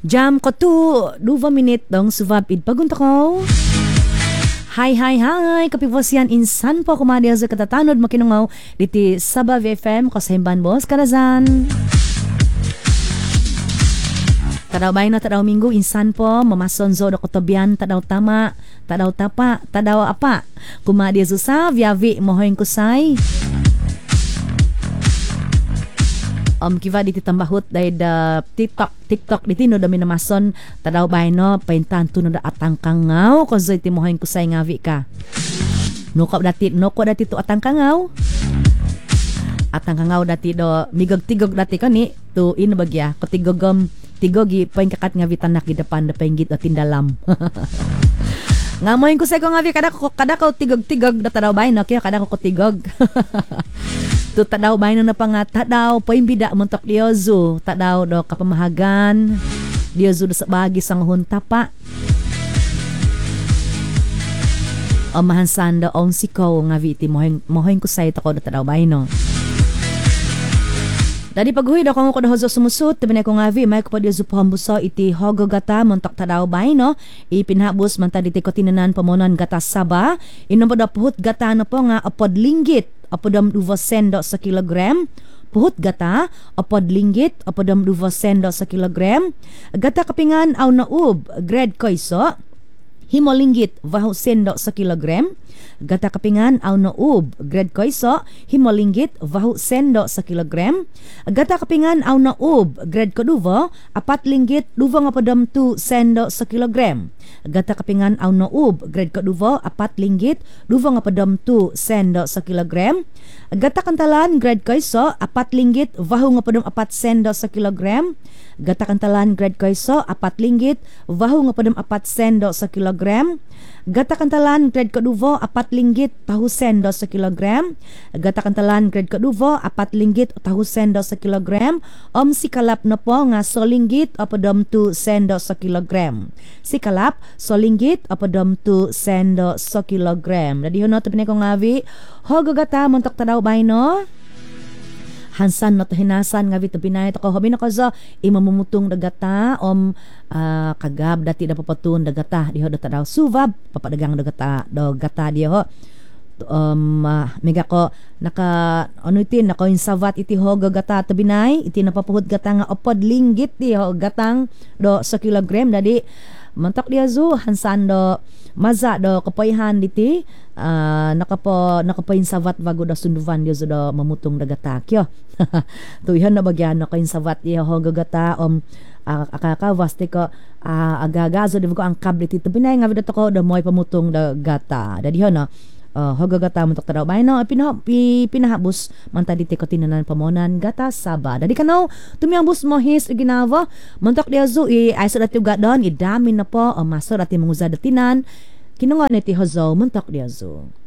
Jam ko tu 2 minit dong suvapid pagunta ko. Hi, kapipos yan insan po kumadil sa katatanod makinungaw diti Sabah FM ko sa himban boss kanazan. Tadaw bay na tadaw minggu insan po mamasonzo do kotobian tadaw tama, tadaw tapa, tadaw apa. Kumadil sa viavi mohoy kusay. Kiva diti tambahut day da TikTok diti no dami namason tadaw bay no paintan tuno da atang kangaw ko zoy ti mohoy kusay ngavi ka. Noko dati to atang kangaw. Atang kangaw dati do migog-tigog dati kani to inabagya ko tigogi pain kakat ngavi tanak di depan da painggit da tindalam. Ngamoy kusay ko ngavi kada ko tigog-tigog da tadaw bay no kaya kada ko tigog. Tu tadaw bay na pangata daw paimbida montok Diozo tadaw do kapamahagan Diozo do sa bagi sang hunta pa mahansan do on sikaw nga viti mohoy ko say tako do tadaw bay no. Dadi paghuy do kung ko do hozo sumusut tabi ko nga vi may ko pa Diozo pahambuso iti hogogata montok tadaw bay no ipinhabos man ta diti ko tinanan pamonan gata Sabah inom do puhut gata no po nga apod linggit apodam 200 sa kilogram. Puhut gata apod linggit apodam 200 sa kilogram. Gata kapingan aw naub grade koiso himolinggit 200 sa kilogram. Gata kapingan aw naub grade koiso himolinggit 200 sa kilogram. Gata kapingan aw naub grade koduvo apat linggit 2 apodam 200 sa kilogram. Gata kapingan aw naub grade koduvo apat linggit 2 apodam 200 sa kilogram. Gata kantalan grade koiso apat linggit 2 apodam 400 sa kilogram. Gata kantalan grade koiso apat linggit 2 apodam 400 sa kilogram. Gata kantalan grade koduvo apat linggit 200 sa kilogram. Gata kantalan grade koduvo apat linggit 200 sa kilogram. Sikalap na po nga solinggit apodam 200 sa kilogram. Sikalap solinggit apodam 200 sa kilogram. Dadi hono to pineko ngavi hogo gata montok tadaw bay no. Hansan no to hinasan nga vito pinay to ko hobi na ko so imamumutong dagata kagab dati da papatun dagata diho da daw suvab papadagang dagata do gata diho mega ko naka ano itin nako insavat iti hogo gata to binay iti napapuhut gata nga opod linggit diho gatang do sa kilogram dadi mantok dia zu hansan do maza do kapayhan diti nakapain savat bago da sunduvan dia do mamutong dagata kyo tuihan na bagyan nakain savat dia hogagata akaka vaste ko agagazo di ko ang kable dito binay nga video ko da moy pamutong dagata dadi hono hogagata muntok tadaw bay no pinahabos man ta diti ko tinanan pamonan gata Sabah dadi kanaw tumiyang bus mo his ginawa muntok dia zu ay sa dati gadon idami na po maso dati manguzad datinan kinungan iti hozo muntok dia zu.